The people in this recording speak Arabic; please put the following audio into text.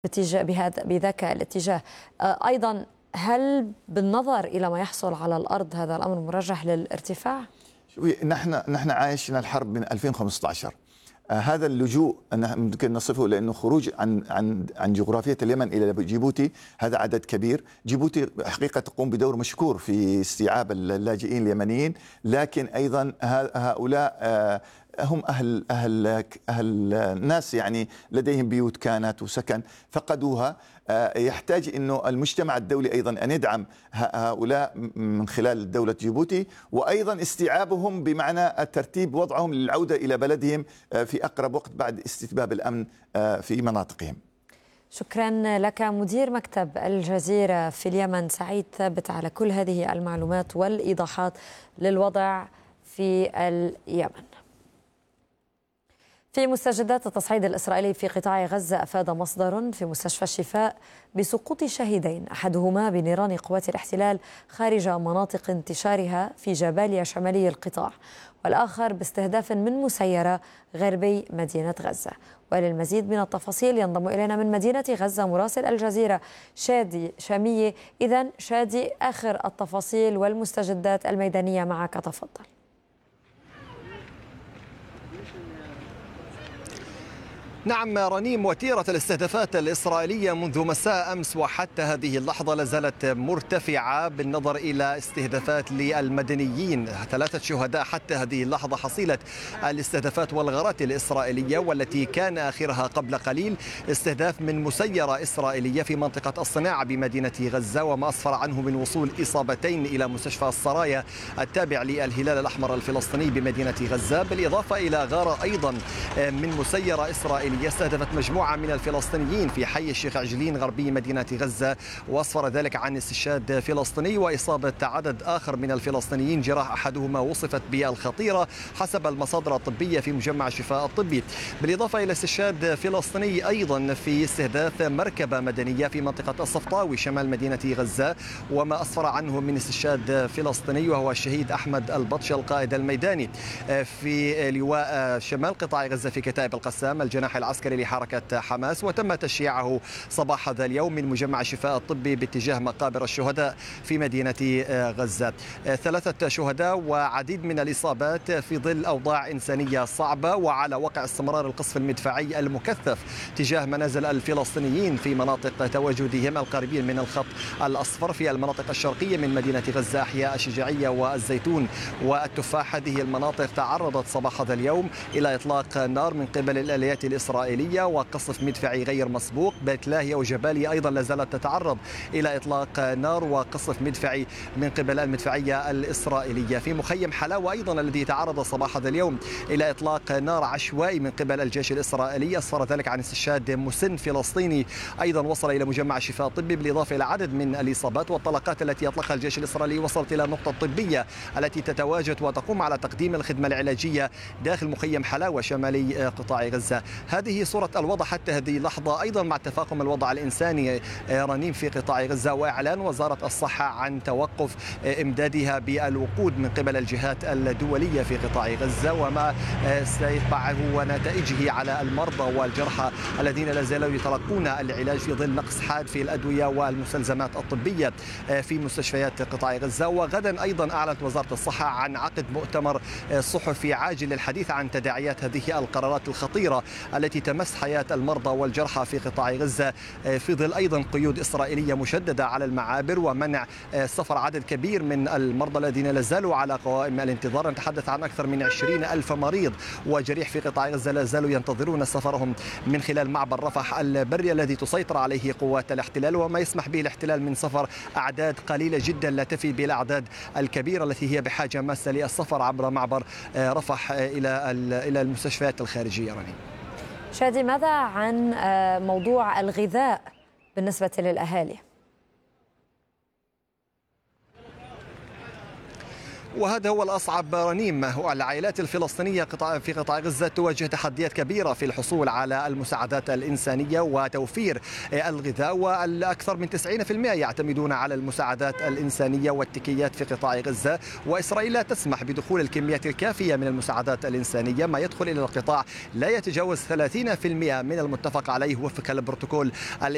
بذاك الاتجاه. أيضا هل بالنظر إلى ما يحصل على الأرض هذا الأمر مرجح للارتفاع؟ نحن عايشنا الحرب من 2015. هذا اللجوء ممكن نصفه لانه خروج عن جغرافيه اليمن الى جيبوتي. هذا عدد كبير. جيبوتي حقيقه تقوم بدور مشكور في استيعاب اللاجئين اليمنيين، لكن ايضا هؤلاء هم أهل ناس يعني لديهم بيوت كانت وسكن فقدوها. يحتاج أنه المجتمع الدولي أيضا أن يدعم هؤلاء من خلال دولة جيبوتي، وأيضا استيعابهم بمعنى ترتيب وضعهم للعودة إلى بلدهم في أقرب وقت بعد استتباب الأمن في مناطقهم. شكرا لك مدير مكتب الجزيرة في اليمن سعيد ثابت على كل هذه المعلومات والإيضاحات للوضع في اليمن. في مستجدات التصعيد الإسرائيلي في قطاع غزة، أفاد مصدر في مستشفى الشفاء بسقوط شهيدين، أحدهما بنيران قوات الاحتلال خارج مناطق انتشارها في جباليا شمالي القطاع، والآخر باستهداف من مسيرة غربي مدينة غزة. وللمزيد من التفاصيل ينضم إلينا من مدينة غزة مراسل الجزيرة شادي شامية. إذن شادي، آخر التفاصيل والمستجدات الميدانية معك، تفضل. نعم رنيم، وتيرة الاستهدافات الإسرائيلية منذ مساء أمس وحتى هذه اللحظة لازالت مرتفعة بالنظر إلى استهدافات للمدنيين. 3 شهداء حتى هذه اللحظة حصيلة الاستهدافات والغارات الإسرائيلية، والتي كان آخرها قبل قليل استهداف من مسيرة إسرائيلية في منطقة الصناعة بمدينة غزة، وما أسفر عنه من وصول إصابتين إلى مستشفى السرايا التابع للهلال الأحمر الفلسطيني بمدينة غزة، بالإضافة إلى غارة أيضا من مسيرة إسرائيلية استهدفت مجموعة من الفلسطينيين في حي الشيخ عجلين غربي مدينة غزة، وأسفر ذلك عن استشهاد فلسطيني وإصابة عدد آخر من الفلسطينيين، جراح أحدهما وصفت بالخطيرة حسب المصادر الطبية في مجمع الشفاء الطبي، بالإضافة إلى استشهاد فلسطيني أيضا في استهداف مركبة مدنية في منطقة الصفطاوي شمال مدينة غزة، وما أسفر عنه من استشهاد فلسطيني وهو الشهيد أحمد البطش القائد الميداني في لواء شمال قطاع غزة في كتائب القسام الجناح العسكري لحركة حماس، وتم تشييعه صباح هذا اليوم من مجمع الشفاء الطبي باتجاه مقابر الشهداء في مدينة غزة. 3 شهداء وعديد من الإصابات في ظل أوضاع إنسانية صعبة، وعلى وقع استمرار القصف المدفعي المكثف تجاه منازل الفلسطينيين في مناطق تواجدهم القريبين من الخط الأصفر في المناطق الشرقية من مدينة غزة، أحياء الشجاعية والزيتون والتفاح. هذه المناطق تعرضت صباح هذا اليوم إلى إطلاق نار من قبل الآليات الإسرائيلية وقصف مدفعي غير مسبوق. بيت لاهيا وجباليا أيضا لا زالت تتعرض إلى إطلاق نار وقصف مدفعي من قبل المدفعية الإسرائيلية. في مخيم حلاوة أيضا الذي تعرض صباح هذا اليوم إلى إطلاق نار عشوائي من قبل الجيش الإسرائيلي، أسفر ذلك عن استشهاد مسن فلسطيني أيضا وصل إلى مجمع الشفاء الطبي، بالإضافة إلى عدد من الإصابات والطلقات التي أطلقها الجيش الإسرائيلي وصلت إلى النقطة الطبية التي تتواجد وتقوم على تقديم الخدمة العلاجية داخل مخيم حلاوة شمالي قطاع غزة. هذه صورة الوضع حتى هذه اللحظة، أيضا مع تفاقم الوضع الإنساني رنيم في قطاع غزة، وإعلان وزارة الصحة عن توقف إمدادها بالوقود من قبل الجهات الدولية في قطاع غزة، وما سيتبعه ونتائجه على المرضى والجرحى الذين لا زالوا يتلقون العلاج في ظل نقص حاد في الأدوية والمستلزمات الطبية في مستشفيات قطاع غزة. وغدا أيضا أعلنت وزارة الصحة عن عقد مؤتمر صحفي عاجل للحديث عن تداعيات هذه القرارات الخطيرة التي تمس حياة المرضى والجرحى في قطاع غزة، في ظل أيضا قيود إسرائيلية مشددة على المعابر ومنع سفر عدد كبير من المرضى الذين لا زالوا على قوائم الانتظار. نتحدث عن أكثر من 20,000 مريض وجريح في قطاع غزة لا زالوا ينتظرون سفرهم من خلال معبر رفح البري الذي تسيطر عليه قوات الاحتلال، وما يسمح به الاحتلال من سفر أعداد قليلة جدا لا تفي بالأعداد الكبيرة التي هي بحاجة ماسة للسفر عبر معبر رفح إلى المستشفيات الخارجية. رنين شادي، ماذا عن موضوع الغذاء بالنسبة للأهالي؟ وهذا هو الأصعب رنيم، العائلات الفلسطينية في قطاع غزة تواجه تحديات كبيرة في الحصول على المساعدات الإنسانية وتوفير الغذاء، والأكثر من 90% يعتمدون على المساعدات الإنسانية والتكيات في قطاع غزة، وإسرائيل لا تسمح بدخول الكميات الكافية من المساعدات الإنسانية. ما يدخل إلى القطاع لا يتجاوز 30% من المتفق عليه وفق البروتوكول